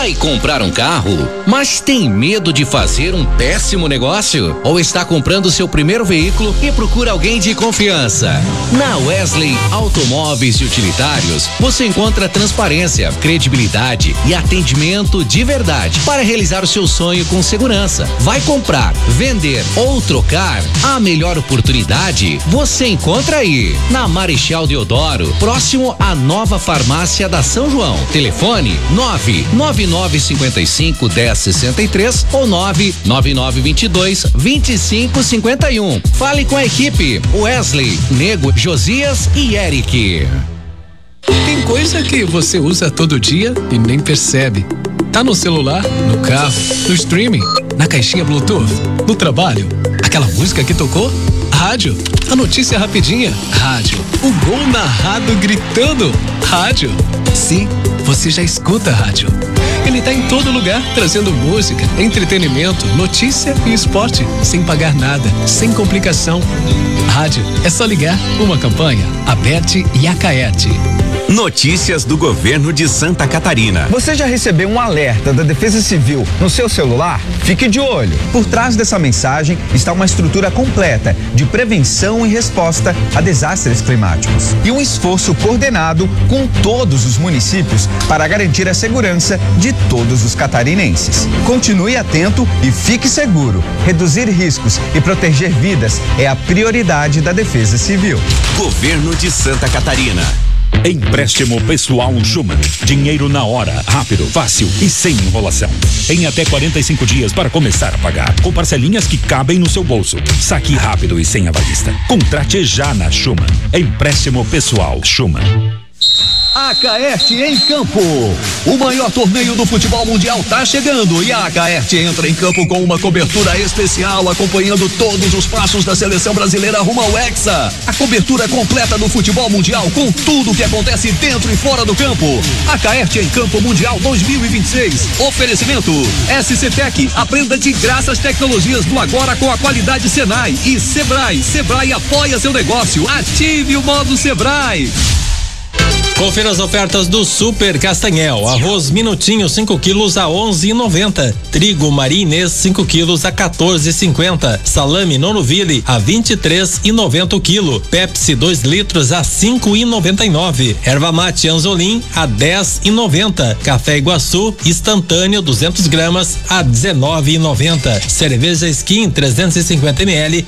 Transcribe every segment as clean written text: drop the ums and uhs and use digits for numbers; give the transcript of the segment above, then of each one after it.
Vai comprar um carro, mas tem medo de fazer um péssimo negócio? Ou está comprando seu primeiro veículo e procura alguém de confiança? Na Wesley Automóveis e Utilitários, você encontra transparência, credibilidade e atendimento de verdade para realizar o seu sonho com segurança. Vai comprar, vender ou trocar? A melhor oportunidade você encontra aí, na Marechal Deodoro, próximo à nova farmácia da São João. Telefone 99955-1063 ou 99922-2551. Fale com a equipe Wesley, Nego, Josias e Eric. Tem coisa que você usa todo dia e nem percebe. Tá no celular, no carro, no streaming, na caixinha Bluetooth, no trabalho. Aquela música que tocou? Rádio. A notícia rapidinha? Rádio. O gol narrado gritando? Rádio. Sim, você já escuta a rádio. Ele tá em todo lugar, trazendo música, entretenimento, notícia e esporte, sem pagar nada, sem complicação. Rádio, é só ligar. Uma campanha, Aberte e Acaerte. Notícias do governo de Santa Catarina. Você já recebeu um alerta da Defesa Civil no seu celular? Fique de olho. Por trás dessa mensagem está uma estrutura completa de prevenção e resposta a desastres climáticos e um esforço coordenado com todos os municípios para garantir a segurança de todos os catarinenses. Continue atento e fique seguro. Reduzir riscos e proteger vidas é a prioridade da Defesa Civil. Governo de Santa Catarina. Empréstimo pessoal Schumann. Dinheiro na hora, rápido, fácil e sem enrolação. Em até 45 dias para começar a pagar, com parcelinhas que cabem no seu bolso. Saque rápido e sem avalista. Contrate já na Schumann. Empréstimo pessoal Schumann. Acaerte em campo. O maior torneio do futebol mundial tá chegando e a Acaerte entra em campo com uma cobertura especial acompanhando todos os passos da seleção brasileira rumo ao Hexa. A cobertura completa do futebol mundial com tudo que acontece dentro e fora do campo. Acaerte em Campo Mundial 2026. Oferecimento SCTec. Aprenda de graça as tecnologias do agora com a qualidade Senai e Sebrae. Sebrae apoia seu negócio. Ative o modo Sebrae. Confira as ofertas do Super Castanhel. Arroz Minutinho 5 quilos a 11,90. Trigo Maria Inês 5 quilos a 14,50. Salame Nonoville a 23,90 o quilo. Pepsi 2 litros a 5,99. Erva mate Anzolim a 10,90. Café Iguaçu instantâneo 200 gramas a 19,90. Cerveja Skin 350 ml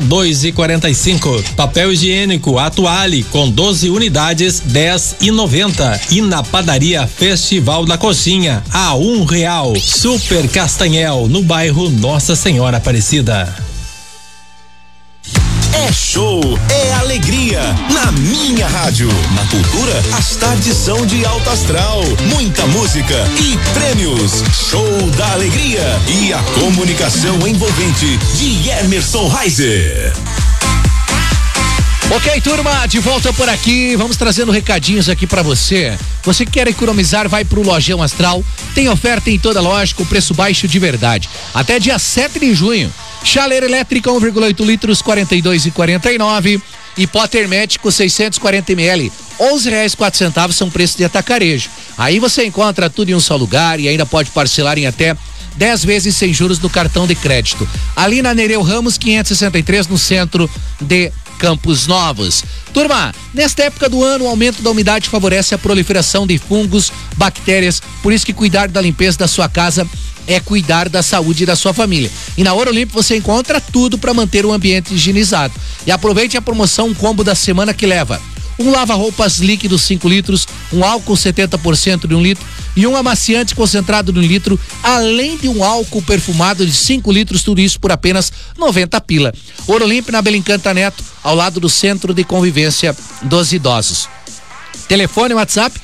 2,45. Papel higiênico Atuale com 12 unidades 10,90. E na padaria Festival da Coxinha a R$1. Super Castanhel, no bairro Nossa Senhora Aparecida. É show, é alegria, na minha rádio. Na cultura, as tardes são de alto astral, muita música e prêmios. Show da alegria e a comunicação envolvente de Emerson Reiser. Ok, turma, de volta por aqui, vamos trazendo recadinhos aqui pra você. Você que quer economizar, vai pro Lojão Astral, tem oferta em toda loja com preço baixo de verdade. Até dia 7 de junho, chaleira elétrica 1,8 litros, 42,49. E pote hermético 640 ml, R$11,04 são preço de atacarejo. Aí você encontra tudo em um só lugar e ainda pode parcelar em até 10 vezes sem juros no cartão de crédito. Ali na Nereu Ramos 563, no centro de Campos Novos. Turma, nesta época do ano, o aumento da umidade favorece a proliferação de fungos, bactérias, por isso que cuidar da limpeza da sua casa é cuidar da saúde da sua família. E na Ouro Limpo você encontra tudo para manter o ambiente higienizado. E aproveite a promoção combo da semana que leva um lava-roupas líquido 5 litros, um álcool 70% de 1 litro e um amaciante concentrado de 1 litro, além de um álcool perfumado de 5 litros, tudo isso por apenas 90 pila. Ouro Limpo na Belincanta Neto, ao lado do Centro de Convivência dos Idosos. Telefone WhatsApp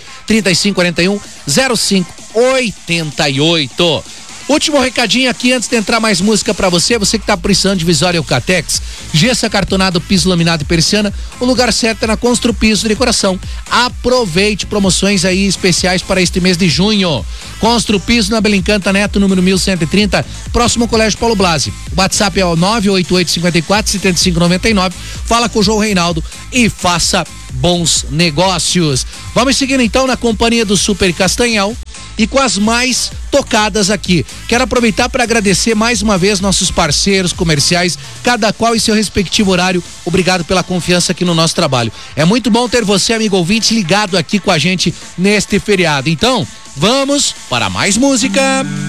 3541-0588. Último recadinho aqui antes de entrar mais música pra você que tá precisando de Visória Eucatex, gesso acartonado, piso laminado e persiana, o lugar certo é na Constru Piso de Decoração. Aproveite promoções aí especiais para este mês de junho. Constru Piso na Belincanta Neto, número 1130, próximo ao Colégio Paulo Blasi. O WhatsApp é o 98854-7599. Fala com o João Reinaldo e faça bons negócios. Vamos seguindo então na companhia do Super Castanhal. e com as mais tocadas aqui. Quero aproveitar para agradecer mais uma vez nossos parceiros comerciais, cada qual em seu respectivo horário. Obrigado pela confiança aqui no nosso trabalho. É muito bom ter você, amigo ouvinte, ligado aqui com a gente neste feriado. Então, vamos para mais música.